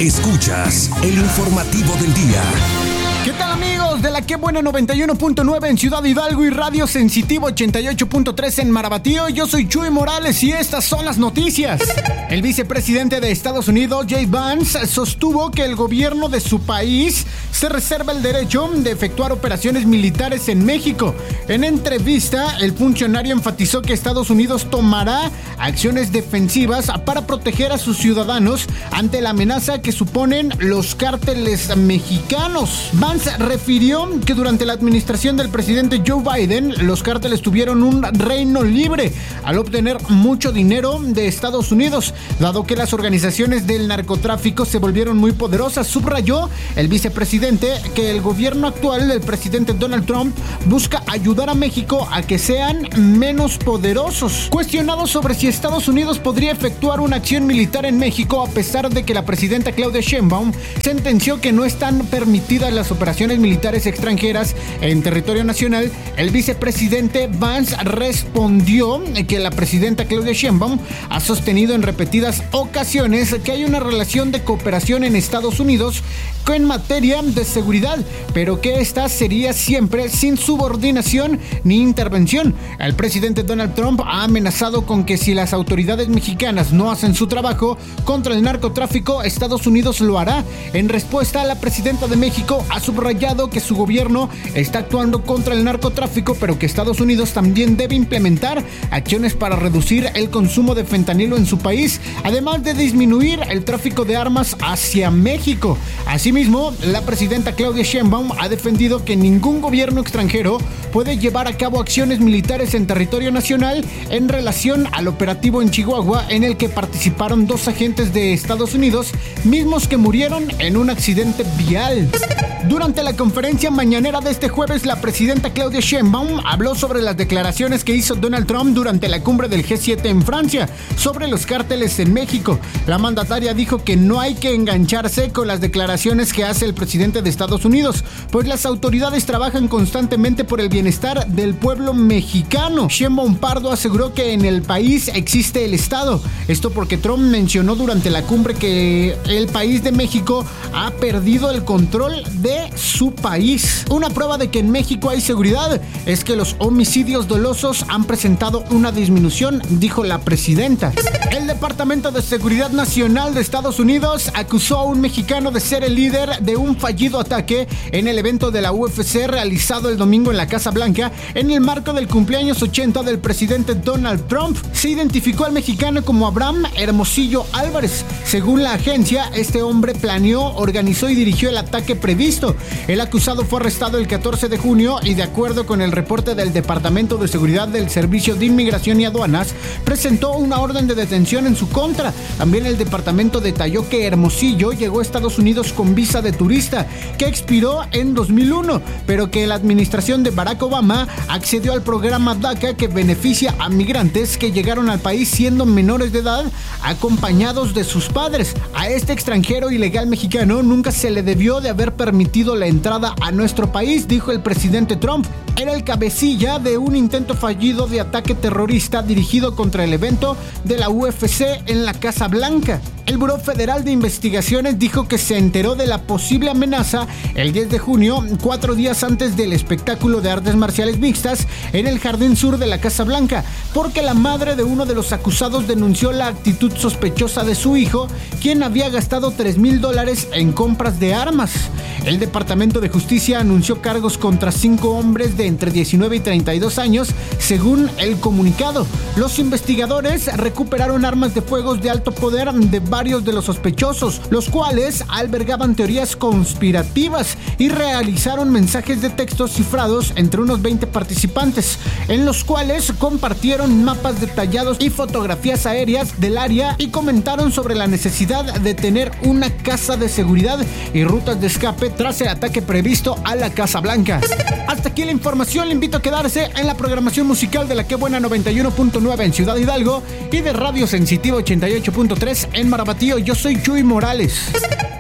Escuchas el informativo del día. ¿Qué tal, amigos de la Qué Buena 91.9 en Ciudad Hidalgo y Radio Sensitivo 88.3 en Marabatío? Yo soy Chuy Morales y estas son las noticias. El vicepresidente de Estados Unidos, J.D. Vance, sostuvo que el gobierno de su país se reserva el derecho de efectuar operaciones militares en México. En entrevista, el funcionario enfatizó que Estados Unidos tomará acciones defensivas para proteger a sus ciudadanos ante la amenaza que suponen los cárteles mexicanos. Vance refirió que durante la administración del presidente Joe Biden, los cárteles tuvieron un reino libre al obtener mucho dinero de Estados Unidos, dado que las organizaciones del narcotráfico se volvieron muy poderosas. Subrayó el vicepresidente que el gobierno actual del presidente Donald Trump busca ayudar a México a que sean menos poderosos. Cuestionado sobre si Estados Unidos podría efectuar una acción militar en México, a pesar de que la presidenta Claudia Sheinbaum sentenció que no están permitidas las operaciones militares extranjeras en territorio nacional, el vicepresidente Vance respondió que la presidenta Claudia Sheinbaum ha sostenido en repetidas ocasiones que hay una relación de cooperación en Estados Unidos en materia de seguridad, pero que esta sería siempre sin subordinación ni intervención. El presidente Donald Trump ha amenazado con que si las autoridades mexicanas no hacen su trabajo contra el narcotráfico, Estados Unidos lo hará. En respuesta, la presidenta de México ha subrayado que su gobierno está actuando contra el narcotráfico, pero que Estados Unidos también debe implementar acciones para reducir el consumo de fentanilo en su país, además de disminuir el tráfico de armas hacia México. Asimismo, la presidenta Claudia Sheinbaum ha defendido que ningún gobierno extranjero puede llevar a cabo acciones militares en territorio nacional en relación al operativo en Chihuahua, en el que participaron 2 agentes de Estados Unidos, mismos que murieron en un accidente vial. Durante la conferencia mañanera de este jueves, la presidenta Claudia Sheinbaum habló sobre las declaraciones que hizo Donald Trump durante la cumbre del G7 en Francia sobre los cárteles en México. La mandataria dijo que no hay que engancharse con las declaraciones que hace el presidente de Estados Unidos, pues las autoridades trabajan constantemente por el bienestar del pueblo mexicano. Sheinbaum Pardo aseguró que en el país existe el Estado. Esto porque Trump mencionó durante la cumbre que el país de México ha perdido el control de su país. Una prueba de que en México hay seguridad es que los homicidios dolosos han presentado una disminución, dijo la presidenta. El Departamento de Seguridad Nacional de Estados Unidos acusó a un mexicano de ser el líder de un fallido ataque en el evento de la UFC realizado el domingo en la Casa Blanca en el marco del cumpleaños 80 del presidente Donald Trump. Se identificó al mexicano como Abraham Hermosillo Álvarez. Según la agencia, este hombre planeó, organizó y dirigió el ataque previsto. El acusado fue arrestado el 14 de junio y, de acuerdo con el reporte del Departamento de Seguridad del Servicio de Inmigración y Aduanas, presentó una orden de detención en su contra. También el departamento detalló que Hermosillo llegó a Estados Unidos con visa de turista que expiró en 2001, pero que la administración de Barack Obama accedió al programa DACA, que beneficia a migrantes que llegaron al país siendo menores de edad acompañados de sus padres. A este extranjero ilegal mexicano nunca se le debió de haber permitido la entrada a nuestro país, dijo el presidente Trump. Era el cabecilla de un intento fallido de ataque terrorista dirigido contra el evento de la UFC en la Casa Blanca. El Buró Federal de Investigaciones dijo que se enteró de la posible amenaza el 10 de junio, 4 días antes del espectáculo de artes marciales mixtas en el jardín sur de la Casa Blanca, porque la madre de uno de los acusados denunció la actitud sospechosa de su hijo, quien había gastado $3,000 en compras de armas. El Departamento de Justicia anunció cargos contra 5 hombres de entre 19 y 32 años, según el comunicado. Los investigadores recuperaron armas de fuego de alto poder de varios de los sospechosos, los cuales albergaban teorías conspirativas y realizaron mensajes de texto cifrados entre unos 20 participantes, en los cuales compartieron mapas detallados y fotografías aéreas del área y comentaron sobre la necesidad de tener una casa de seguridad y rutas de escape tras el ataque previsto a la Casa Blanca. Hasta aquí la información. Le invito a quedarse en la programación musical de la Qué Buena 91.9 en Ciudad Hidalgo y de Radio Sensitivo 88.3 en Marabatío. Yo soy Chuy Morales.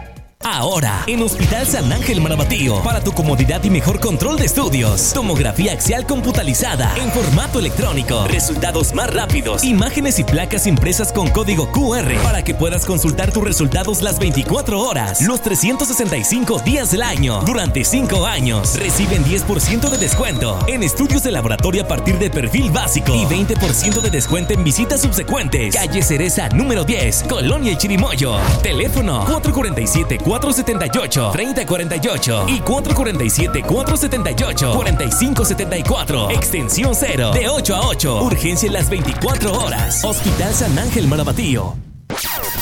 Ahora, en Hospital San Ángel Marabatío, para tu comodidad y mejor control de estudios. Tomografía axial computalizada en formato electrónico. Resultados más rápidos. Imágenes y placas impresas con código QR para que puedas consultar tus resultados las 24 horas, los 365 días del año. Durante 5 años, reciben 10% de descuento en estudios de laboratorio a partir de perfil básico y 20% de descuento en visitas subsecuentes. Calle Cereza número 10, Colonia El Chirimoyo. Teléfono 447-478-3048 y 447-478-4574. Extensión 0, de 8 a 8. Urgencia en las 24 horas. Hospital San Ángel Marabatío.